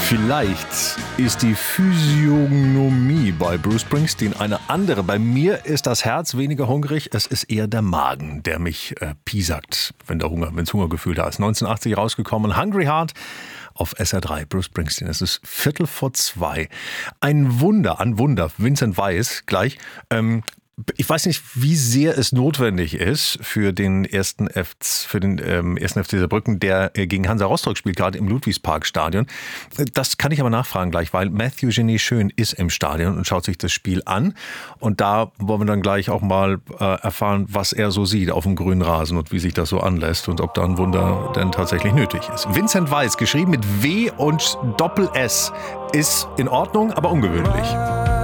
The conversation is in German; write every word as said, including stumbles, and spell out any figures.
Vielleicht ist die Physiognomie bei Bruce Springsteen eine andere. Bei mir ist das Herz weniger hungrig, es ist eher der Magen, der mich äh, piesackt, wenn der Hunger, wenn's Hungergefühl da ist. neunzehnhundertachtzig rausgekommen, Hungry Heart auf S R drei, Bruce Springsteen. Es ist Viertel vor zwei. Ein Wunder, ein Wunder, Vincent Weiss gleich. Ähm, Ich weiß nicht, wie sehr es notwendig ist für den ersten F C, für den ähm, ersten F C Saarbrücken, der äh, gegen Hansa Rostock spielt, gerade im Ludwigsparkstadion. Das kann ich aber nachfragen gleich, weil Matthew Genie Schön ist im Stadion und schaut sich das Spiel an. Und da wollen wir dann gleich auch mal äh, erfahren, was er so sieht auf dem grünen Rasen und wie sich das so anlässt und ob da ein Wunder denn tatsächlich nötig ist. Vincent Weiss, geschrieben mit W und Doppel-S, ist in Ordnung, aber ungewöhnlich.